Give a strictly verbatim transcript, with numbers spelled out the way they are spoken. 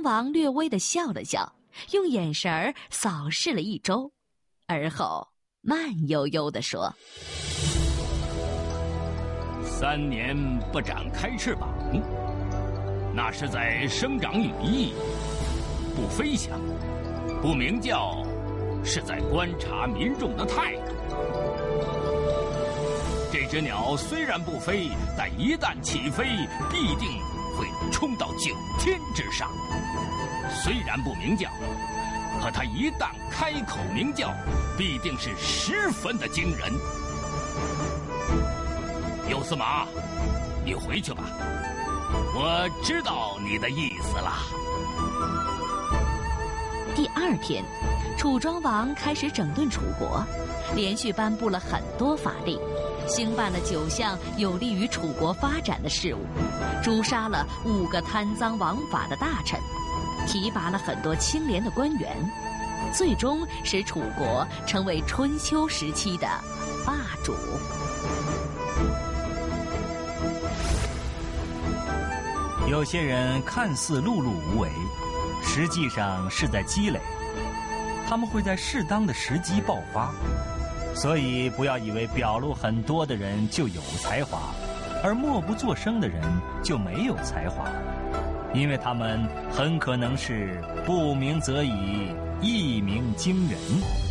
王略微地笑了笑，用眼神儿扫视了一周，而后慢悠悠地说： 三年不展开翅膀，那是在生长羽翼，不飞翔；不鸣叫，是在观察民众的态度。这只鸟虽然不飞，但一旦起飞，必定会冲到九天之上。虽然不鸣叫，可它一旦开口鸣叫，必定是十分的惊人。右司马，你回去吧，我知道你的意思了。 第二天，楚庄王开始整顿楚国，连续颁布了很多法令，兴办了九项有利于楚国发展的事务，诛杀了五个贪赃枉法的大臣，提拔了很多清廉的官员，最终使楚国成为春秋时期的霸主。 有些人看似碌碌无为，实际上是在积累，他们会在适当的时机爆发。所以不要以为表露很多的人就有才华，而默不作声的人就没有才华，因为他们很可能是不鸣则已，一鸣惊人。